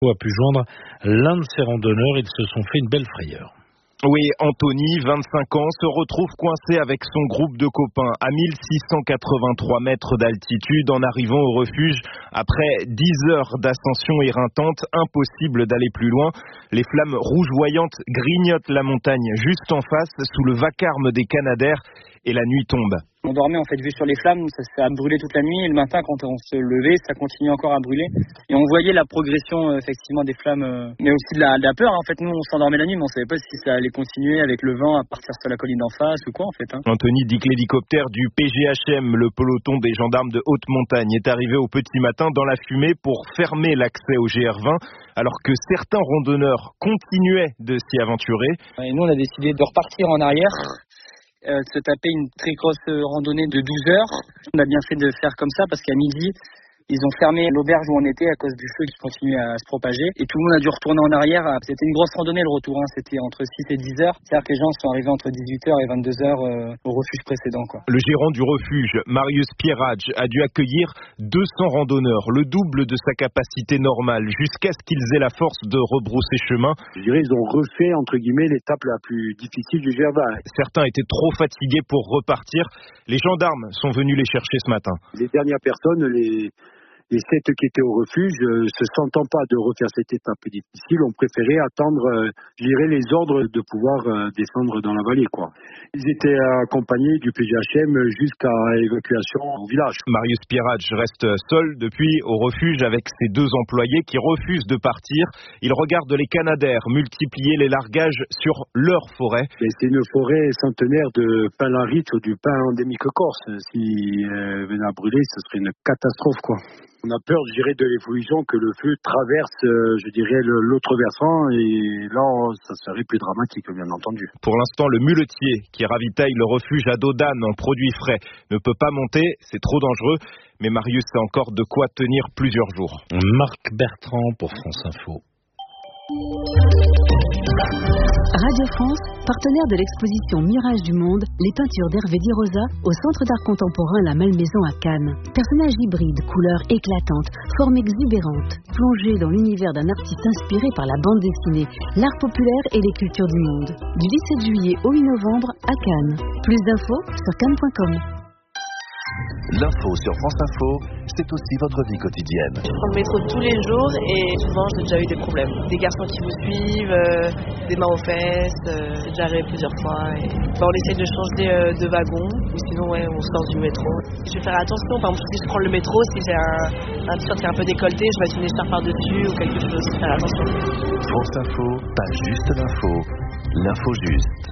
a pu joindre l'un de ses randonneurs. Ils se sont fait une belle frayeur. Oui, Anthony, 25 ans, se retrouve coincé avec son groupe de copains à 1683 mètres d'altitude en arrivant au refuge. Après 10 heures d'ascension éreintante, impossible d'aller plus loin. Les flammes rougeoyantes grignotent la montagne juste en face, sous le vacarme des Canadaires, et la nuit tombe. On dormait en fait vu sur les flammes, ça a brûlé toute la nuit et le matin quand on se levait, ça continuait encore à brûler. Et on voyait la progression effectivement des flammes, mais aussi de la peur. En fait, nous on s'endormait la nuit, mais on savait pas si ça allait continuer avec le vent à partir sur la colline d'en face ou quoi en fait. Anthony dit que l'hélicoptère du PGHM, le peloton des gendarmes de haute montagne, est arrivé au petit matin dans la fumée pour fermer l'accès au GR20, alors que certains randonneurs continuaient de s'y aventurer. Et nous on a décidé de repartir en arrière. Se taper une très grosse randonnée de 12 heures. On a bien fait de faire comme ça parce qu'à midi, ils ont fermé l'auberge où on était à cause du feu qui continuait à se propager. Et tout le monde a dû retourner en arrière. C'était une grosse randonnée le retour, C'était entre 6 et 10 heures. C'est-à-dire que les gens sont arrivés entre 18h et 22h au refuge précédent, Le gérant du refuge, Marius Pierradj, a dû accueillir 200 randonneurs, le double de sa capacité normale, jusqu'à ce qu'ils aient la force de rebrousser chemin. Je dirais ils ont refait, entre guillemets, l'étape la plus difficile du GR20. Certains étaient trop fatigués pour repartir. Les gendarmes sont venus les chercher ce matin. Les dernières personnes, les 7 qui étaient au refuge, se sentant pas de refaire cette étape difficile, ont préféré attendre, les ordres de pouvoir descendre dans la vallée, Ils étaient accompagnés du PGHM jusqu'à évacuation au village. Marius Pierradj reste seul depuis au refuge avec ses 2 employés qui refusent de partir. Ils regardent les Canadaires multiplier les largages sur leur forêt. Et c'est une forêt centenaire de pin larite ou du pin endémique corse. Si venait à brûler, ce serait une catastrophe, On a peur, de l'évolution que le feu traverse, l'autre versant et là, ça serait plus dramatique, bien entendu. Pour l'instant, le muletier qui ravitaille le refuge à dos d'âne en produits frais ne peut pas monter, c'est trop dangereux. Mais Marius a encore de quoi tenir plusieurs jours. Marc Bertrand pour France Info. Radio France, partenaire de l'exposition Mirage du Monde, les peintures d'Hervé Di Rosa au Centre d'art contemporain La Malmaison à Cannes. Personnages hybrides, couleurs éclatantes, formes exubérantes, plongés dans l'univers d'un artiste inspiré par la bande dessinée, l'art populaire et les cultures du monde. Du 17 juillet au 8 novembre à Cannes. Plus d'infos sur cannes.com. L'info sur France Info, c'est aussi votre vie quotidienne. Je prends le métro tous les jours et souvent j'ai déjà eu des problèmes. Des garçons qui vous suivent, des mains aux fesses, c'est déjà arrivé plusieurs fois. On essaie de changer de wagon, ou sinon on sort du métro. Je vais faire attention, par exemple si je prends le métro, si j'ai un t-shirt qui est un peu décolleté, je vais mettre une écharpe par-dessus ou quelque chose, faire attention. France Info, pas juste l'info, l'info juste.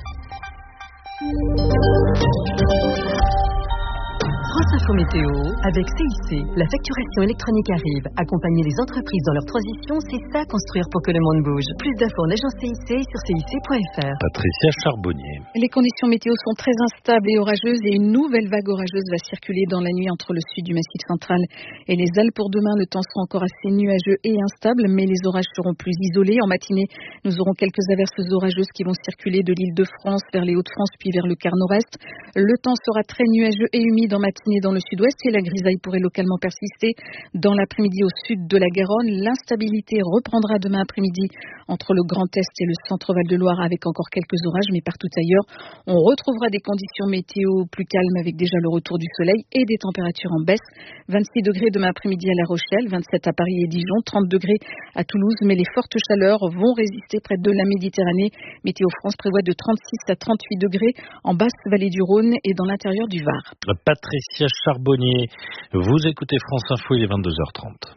France Info Météo avec CIC. La facturation électronique arrive. Accompagner les entreprises dans leur transition, c'est ça construire pour que le monde bouge. Plus d'infos en agence CIC sur cic.fr. Patricia Charbonnier. Les conditions météo sont très instables et orageuses et une nouvelle vague orageuse va circuler dans la nuit entre le sud du Massif central et les Alpes. Pour demain, le temps sera encore assez nuageux et instable, mais les orages seront plus isolés. En matinée, nous aurons quelques averses orageuses qui vont circuler de l'Île-de-France vers les Hauts-de-France puis vers le quart nord-est. Le temps sera très nuageux et humide en matinée dans le sud-ouest et la grisaille pourrait localement persister dans l'après-midi au sud de la Garonne. L'instabilité reprendra demain après-midi entre le Grand Est et le centre-Val de Loire avec encore quelques orages, mais partout ailleurs, on retrouvera des conditions météo plus calmes avec déjà le retour du soleil et des températures en baisse. 26 degrés demain après-midi à La Rochelle, 27 à Paris et Dijon, 30 degrés à Toulouse, mais les fortes chaleurs vont résister près de la Méditerranée. Météo France prévoit de 36 à 38 degrés en basse vallée du Rhône et dans l'intérieur du Var. Patricia Charbonnier, vous écoutez France Info, il est 22h30.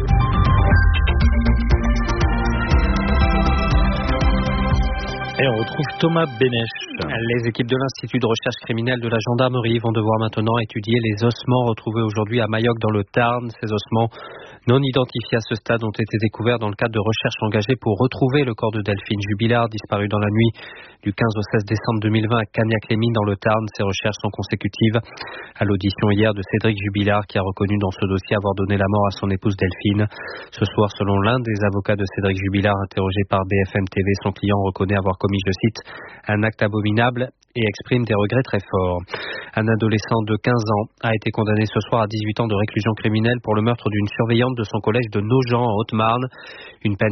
Et on retrouve Thomas Bénèche. Les équipes de l'Institut de recherche criminelle de la gendarmerie vont devoir maintenant étudier les ossements retrouvés aujourd'hui à Mayoc dans le Tarn. Ces ossements non identifiés à ce stade ont été découverts dans le cadre de recherches engagées pour retrouver le corps de Delphine Jubilard, disparu dans la nuit du 15 au 16 décembre 2020 à Cagnac-les-Mines dans le Tarn. Ces recherches sont consécutives à l'audition hier de Cédric Jubilard qui a reconnu dans ce dossier avoir donné la mort à son épouse Delphine. Ce soir, selon l'un des avocats de Cédric Jubilard interrogé par BFM TV, son client reconnaît avoir commis, je cite, un acte abominable et exprime des regrets très forts. Un adolescent de 15 ans a été condamné ce soir à 18 ans de réclusion criminelle pour le meurtre d'une surveillante de son collège de Nogent en Haute-Marne. Une peine